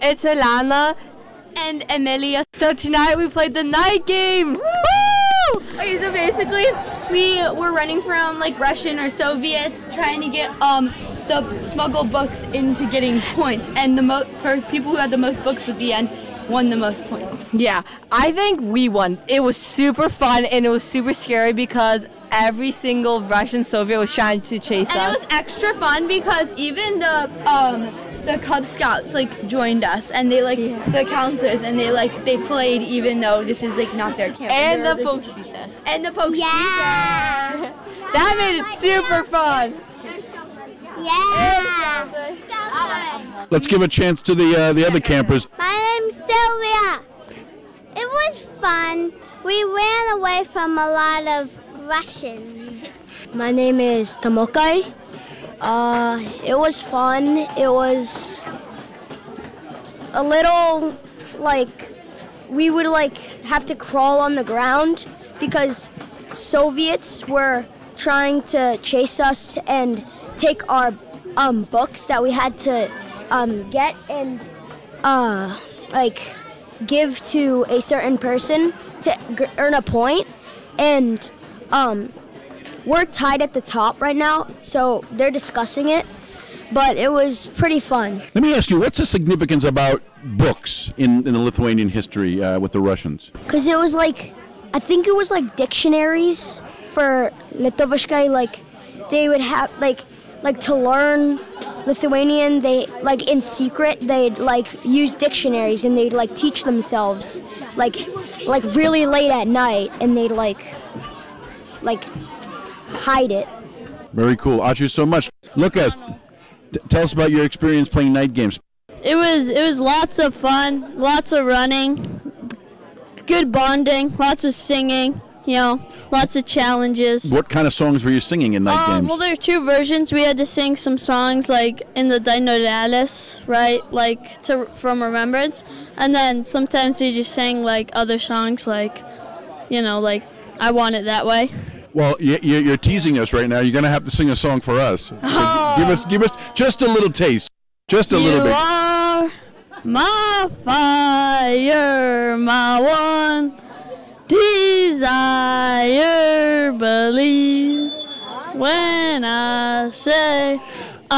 it's Alana and Emilia. So tonight we played the night games. Woo! Okay, so basically we were running from like Russian or Soviets trying to get the smuggled books into getting points, and the people who had the most books at the end won the most points. Yeah, I think we won. It was super fun and it was super scary because every single Russian Soviet was trying to chase us. And it was extra fun because even the Cub Scouts like joined us, and they the counselors, and they played even though this is like not their camp. And the Pokshitas. And the Pokshitas. Yes. That made it super fun. Yeah. Let's give a chance to the other campers. My name's Sylvia. It was fun. We ran away from a lot of Russians. My name is Tamokai. It was fun. It was a little we would have to crawl on the ground because Soviets were trying to chase us and take our books that we had to get and give to a certain person to earn a point. And we're tied at the top right now, so they're discussing it. But it was pretty fun. Let me ask you, what's the significance about books in the Lithuanian history with the Russians? Because it was I think it was dictionaries for Lietuviškai. They would have to learn Lithuanian. They in secret they'd use dictionaries and they'd teach themselves really late at night, and they'd hide it. Very cool. Ačiū so much. Lucas, tell us about your experience playing night games. It was lots of fun, lots of running, good bonding, lots of singing, lots of challenges. What kind of songs were you singing in night games? Well, there are two versions. We had to sing some songs in the Dainorelis, right, from Remembrance, and then sometimes we just sang other songs I Want It That Way. Well, you're teasing us right now. You're going to have to sing a song for us. So give us just a little taste. Just a little bit. You are my fire, my one desire. Believe when I say